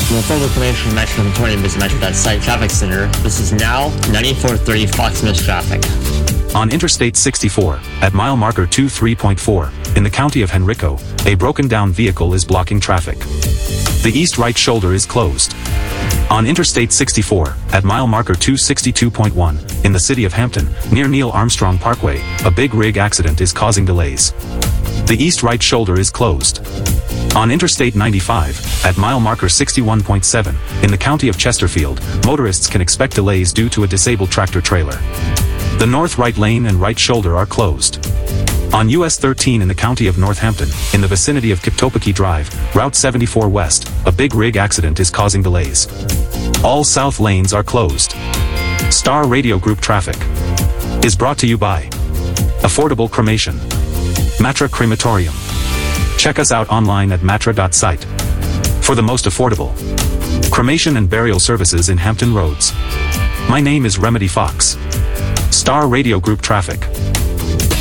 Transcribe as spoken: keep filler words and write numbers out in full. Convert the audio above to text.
For full information on Metro twenty, visit Metro dot site Traffic Center. This is now ninety-four thirty Fox Mills traffic. On Interstate sixty-four, at mile marker twenty-three point four, in the county of Henrico, a broken-down vehicle is blocking traffic. The east right shoulder is closed. On Interstate sixty-four, at mile marker two sixty-two point one, in the city of Hampton, near Neil Armstrong Parkway, a big rig accident is causing delays. The east right shoulder is closed. On Interstate ninety-five, at mile marker sixty-one point seven, in the county of Chesterfield, motorists can expect delays due to a disabled tractor-trailer. The north right lane and right shoulder are closed. On U S thirteen in the county of Northampton, in the vicinity of Kiptopaki Drive, Route seventy-four West, a big rig accident is causing delays. All south lanes are closed. Star Radio Group traffic is brought to you by Affordable Cremation, Matra Crematorium. Check us out online at matra dot site for the most affordable cremation and burial services in Hampton Roads. My name is Remedy Fox. Star Radio Group traffic.